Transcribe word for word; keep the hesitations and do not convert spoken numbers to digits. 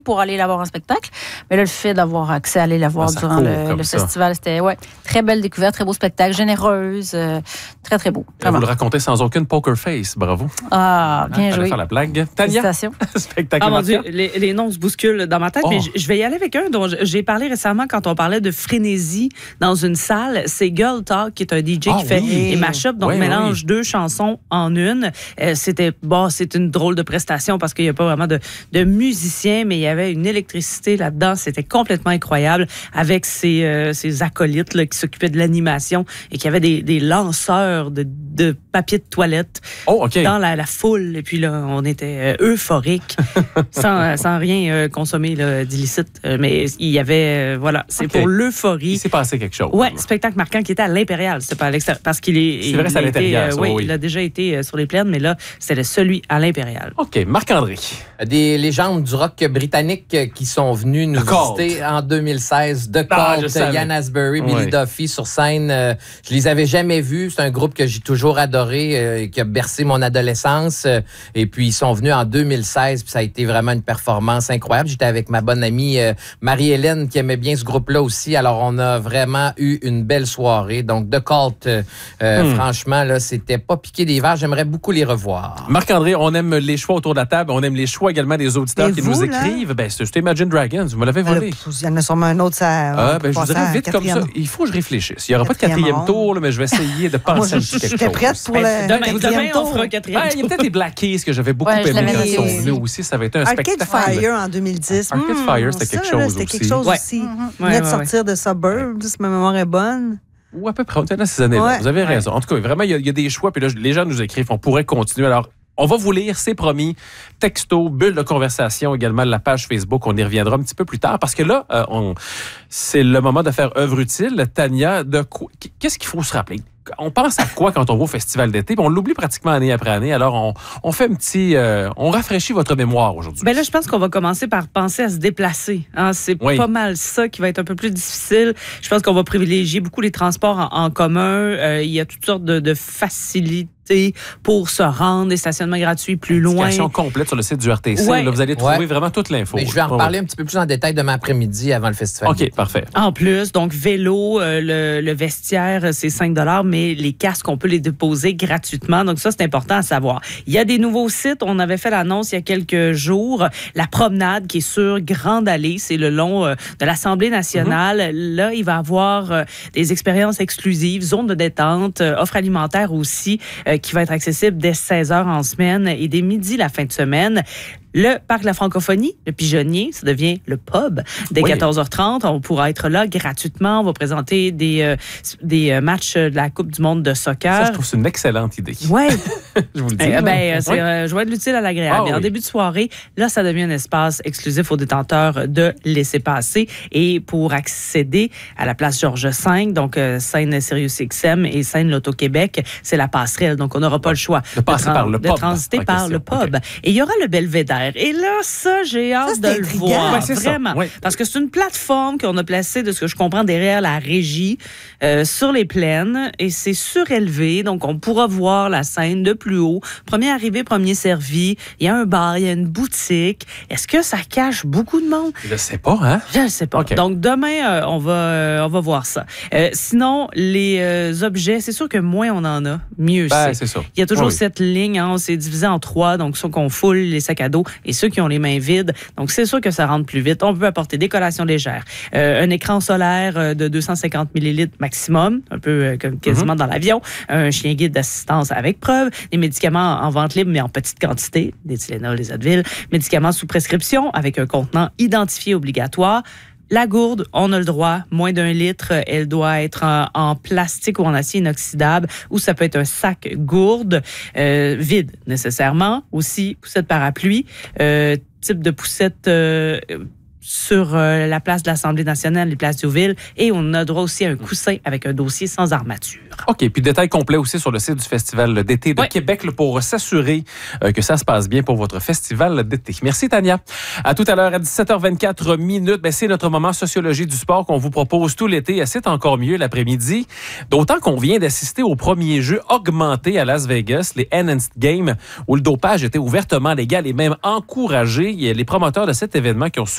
pour aller la voir en spectacle. Mais là, le fait d'avoir accès à aller la voir ah, durant le, le festival, c'était ouais, très belle découverte, très beau spectacle, généreuse, euh, très, très beau. Vraiment. Vous le racontez sans aucune poker face, bravo. Ah, bien ah, joué. Faire la blague. Tania, spectacle. Ah mon Dieu, les, les noms se bousculent dans ma tête, oh. mais je vais y aller avec un dont j'ai parlé récemment quand on parlait de frénésie dans une salle. C'est Girl Talk, qui est un D J oh, qui fait oui. des mash-ups, donc oui, mélange oui. deux chansons en une. Euh, c'était, bon, c'est une drôle de prestation parce qu'il n'y a pas vraiment de, de musiciens, mais il y a avait une électricité là-dedans. C'était complètement incroyable avec ces, euh, ces acolytes là, qui s'occupaient de l'animation et qui avaient des, des lanceurs de, de papier de toilette oh, okay. dans la, la foule. Et puis là, on était euh, euphoriques sans, sans rien euh, consommer là, d'illicite. Euh, mais il y avait... Euh, voilà, c'est okay. pour l'euphorie. Il s'est passé quelque chose. Oui, spectacle marquant qui était à l'Impérial. C'était pas à l'extérieur. Parce qu'il est... C'est vrai, c'est à l'intérieur. Euh, oui, oui, il a déjà été euh, sur les plaines, mais là, c'était celui à l'Impérial. OK. Marc-André. Des légendes du rock britannique qui sont venus nous visiter en deux mille seize. The ah, Cult, Ian Astbury, Billy oui. Duffy sur scène. Euh, je les avais jamais vus. C'est un groupe que j'ai toujours adoré, euh, qui a bercé mon adolescence. Euh, et puis, ils sont venus en deux mille seize. Puis ça a été vraiment une performance incroyable. J'étais avec ma bonne amie euh, Marie-Hélène, qui aimait bien ce groupe-là aussi. Alors, on a vraiment eu une belle soirée. Donc, The Cult, euh, hmm. franchement, là, c'était pas piqué des verres. J'aimerais beaucoup les revoir. Marc-André, on aime les choix autour de la table. On aime les choix également des auditeurs et qui vous, nous là? écrivent. Ben, c'est Imagine Dragons, vous me l'avez volé. Il y en a sûrement un autre, ça. Ah, ben, je vous dirais vite comme ça. Il faut que je réfléchisse. Il n'y aura pas de quatrième tour, là, mais je vais essayer de penser Moi, un petit quelque chose. J'étais prête pour le demain, demain on fera un quatrième tour. Il y a peut-être les Black Keys que j'avais beaucoup ouais, aimé quand ils sont venus aussi. Ça va être un Arcade spectacle. Arcade Fire en deux mille dix. Arcade mmh, Fire, c'était quelque chose aussi. C'était quelque chose aussi. Ils venaient de sortir de Suburbs, si ma mémoire est bonne. Ou à peu près, on était dans ces années-là. Ouais. Vous avez raison. En tout cas, vraiment, il y, y a des choix. Puis là, les gens nous écrivent, on pourrait continuer. Alors, on va vous lire, c'est promis. Texto, bulle de conversation, également la page Facebook. On y reviendra un petit peu plus tard parce que là, euh, on, c'est le moment de faire œuvre utile. Tania, de quoi, qu'est-ce qu'il faut se rappeler? On pense à quoi quand on va au festival d'été? On l'oublie pratiquement année après année. Alors, on, on fait un petit... Euh, on rafraîchit votre mémoire aujourd'hui. Bien là, je pense qu'on va commencer par penser à se déplacer. Hein? C'est oui. pas mal ça qui va être un peu plus difficile. Je pense qu'on va privilégier beaucoup les transports en, en commun. Euh, il y a toutes sortes de, de facilités pour se rendre, des stationnements gratuits plus loin. Indication complète sur le site du R T C. Ouais. Là, vous allez trouver ouais. vraiment toute l'info. Mais je vais en reparler ouais. un petit peu plus en détail demain après-midi avant le festival. OK, parfait. En plus, donc vélo, euh, le, le vestiaire, c'est cinq dollars, mais les casques, on peut les déposer gratuitement. Donc ça, c'est important à savoir. Il y a des nouveaux sites. On avait fait l'annonce il y a quelques jours. La promenade qui est sur Grande Allée, c'est le long euh, de l'Assemblée nationale. Mm-hmm. Là, il va y avoir euh, des expériences exclusives, zones de détente, euh, offres alimentaires aussi, euh, qui va être accessible dès seize heures en semaine et dès midi la fin de semaine. Le Parc de la Francophonie, le Pigeonnier, ça devient le pub. Dès oui. quatorze heures trente, on pourra être là gratuitement. On va présenter des, euh, des matchs de la Coupe du monde de soccer. Ça, je trouve que c'est une excellente idée. Oui. Je vous le dis. Eh ben, c'est oui. euh, joindre l'utile à l'agréable. Ah, et en oui. début de soirée, là, ça devient un espace exclusif aux détenteurs de laissez-passer. Et pour accéder à la place Georges cinq, donc euh, scène Sirius X M et scène Loto-Québec, c'est la passerelle. Donc, on n'aura pas le choix de, passer de, tra- par le de pub, transiter par le pub. Okay. Et il y aura le Belvédère. Et là, ça, j'ai hâte ça, de le voir. Ouais, c'est vraiment. Oui. Parce que c'est une plateforme qu'on a placée, de ce que je comprends, derrière la régie, euh, sur les plaines. Et c'est surélevé. Donc, on pourra voir la scène de plus haut. Premier arrivé, premier servi. Il y a un bar, il y a une boutique. Est-ce que ça cache beaucoup de monde? Je ne sais pas, hein? Je ne sais pas. Okay. Donc, demain, euh, on, va, euh, on va voir ça. Euh, sinon, les euh, objets, c'est sûr que moins on en a, mieux ben, c'est. c'est ça. Il y a toujours oui. cette ligne, hein, on s'est divisé en trois. Donc, ceux qu'on foule, les sacs à dos, et ceux qui ont les mains vides. Donc, c'est sûr que ça rentre plus vite. On peut apporter des collations légères, euh, un écran solaire euh, de deux cent cinquante millilitres maximum, un peu euh, comme quasiment mm-hmm. dans l'avion, un chien guide d'assistance avec preuve, des médicaments en vente libre, mais en petite quantité, des Tylenol, des Advil, médicaments sous prescription avec un contenant identifié obligatoire. La gourde, on a le droit, moins d'un litre, elle doit être en, en plastique ou en acier inoxydable, ou ça peut être un sac gourde, euh, vide nécessairement, aussi poussette parapluie, euh, type de poussette euh, sur euh, la place de l'Assemblée nationale, les places Diouville, et on a droit aussi à un coussin avec un dossier sans armature. OK, puis détail complet aussi sur le site du Festival d'été de oui. Québec là, pour s'assurer euh, que ça se passe bien pour votre festival d'été. Merci Tania. À tout à l'heure à dix-sept heures vingt-quatre minutes. Ben, c'est notre moment sociologie du sport qu'on vous propose tout l'été. C'est encore mieux l'après-midi. D'autant qu'on vient d'assister au premier jeu augmenté à Las Vegas, les Enhanced Games, où le dopage était ouvertement légal et même encouragé. Il y a les promoteurs de cet événement qui ont